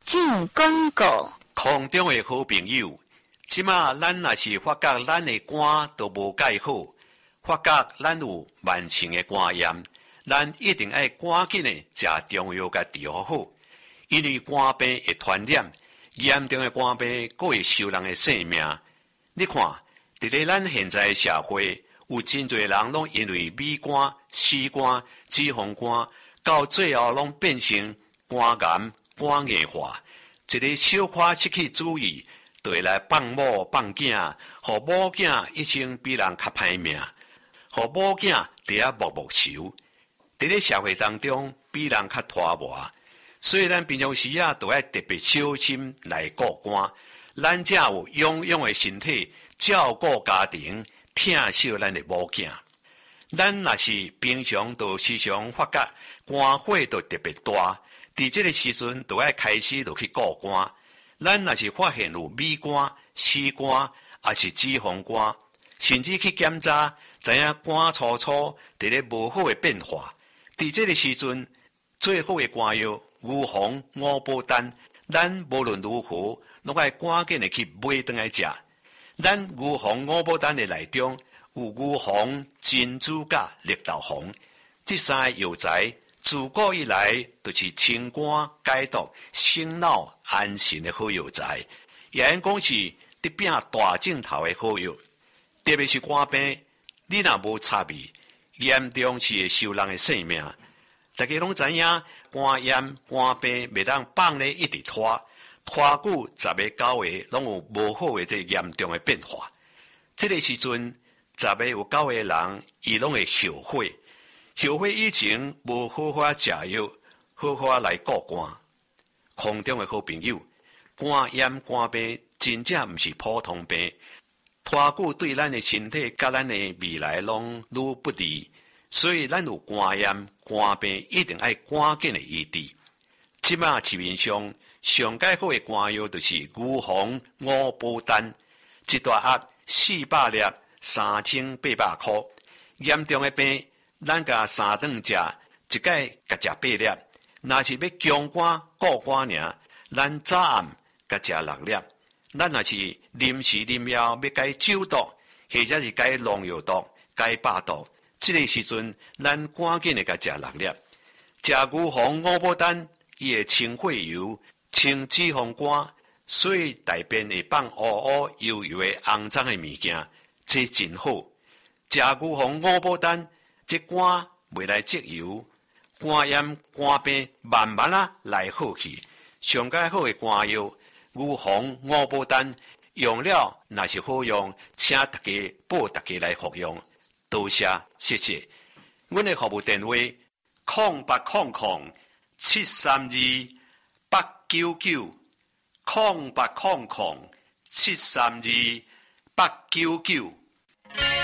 进广告。 空中的好朋友，即马咱若是发觉咱的肝都无介好，发觉咱有慢性的肝炎，咱一定要赶紧的食中药甲治好，因为肝病会传染，严重的肝病佫会收人的性命。你看，伫咧咱现在的社会，有真侪人拢因为米肝、死肝、脂肪肝，到最后拢变成肝癌、肝硬化。一个小可失去主意，就会来放某放囝，互某囝一生比人较歹命，互某囝伫遐默默愁。伫咧社会当中，比人较拖磨，所以咱平常时都要特别小心来顾肝。咱才有养养的身体，照顾家庭，疼惜咱的某囝。咱若是平常都时常发觉肝火都特别大，伫这个时阵就要开始就去顾肝。咱若是发现有米肝、死肝，也是脂肪肝，甚至去检查，知影肝粗粗伫咧无好的变化。伫这个时阵，最好的肝药牛黄、五宝丹，咱无论如何，拢要赶紧的去买回来食。咱牛黄、五宝丹的内中有牛黄、珍珠甲绿豆黄，这三个药材自古以来就是清肝解毒、醒脑安神的好药材，也因讲是得拼大镜头的好药。特别是肝病，你若无插味，严重是会收人的性命。大家拢知影，肝炎、肝病袂当放咧一直拖久10个9个拢有无好的这严重的变化。这个时阵10个有9个人，伊拢会后悔。后悔以前无好好食药，好好来顾肝。空中的好朋友，肝炎、肝病真正毋是普通病，拖久对咱的身体甲咱的未来拢愈不利。所以咱有肝炎、肝病一定要赶紧的医治。即马市面上上介好的肝药就是牛黄、五宝丹，一大盒400粒，3800块。严重的病，咱甲3顿食，一届甲食8粒。若是要强肝顾肝尔，咱早暗甲食6粒。咱若是临时临要要解酒毒，或者是解农药毒、解百毒，这个时阵咱赶紧的甲食6粒。食牛黄、五宝丹，伊会清血油、清脂肪肝，所以大便会放乌乌油油的肮脏的物件，这真好。食牛黄、五宝丹，这肝袂来积油，肝炎、肝病慢慢来好去。上介好的肝药牛黄、五宝丹，用了若是好用，请大家报大家来服用。多谢，谢谢。阮的服务电话：0800-732-899，0800-732-899。